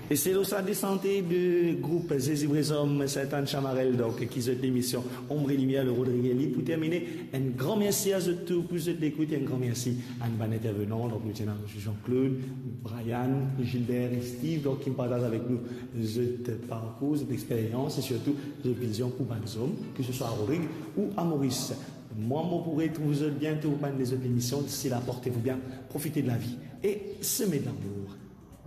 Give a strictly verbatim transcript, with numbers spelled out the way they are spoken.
Et c'est le centre de santé du groupe Zézibrésom Saint-Anne Chamarel, donc, qui fait l'émission Ombre et Lumière, le Rodriguez. Pour terminer, un grand merci à tous pour cette écoute et un grand merci à nos intervenants, donc, nous tenons Jean-Claude, Brian, Gilbert et Steve, donc, qui partagent avec nous ce parcours, cette expérience et surtout, cette vision pour Banzom, que ce soit à Rodrigue ou à Maurice. Moi, je pourrais trouver bientôt au pan des autres émissions. D'ici là, portez-vous bien, profitez de la vie et semez de l'amour.